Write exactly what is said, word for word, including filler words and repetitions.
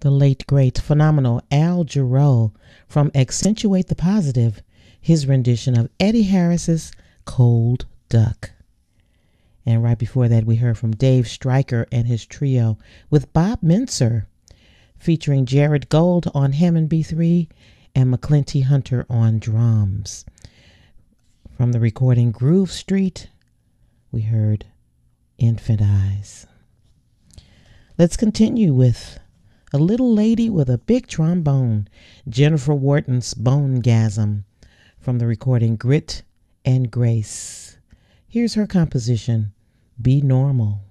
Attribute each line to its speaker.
Speaker 1: The late, great, phenomenal Al Jarreau from Accentuate the Positive, his rendition of Eddie Harris's Cold Duck. And right before that, we heard from Dave Stryker and his trio with Bob Mintzer, featuring Jared Gold on Hammond B three and McClinty Hunter on drums. From the recording Groove Street, we heard Infant Eyes. Let's continue with a little lady with a big trombone, Jennifer Wharton's Bonegasm, from the recording Grit and Grace. Here's her composition, Be Normal.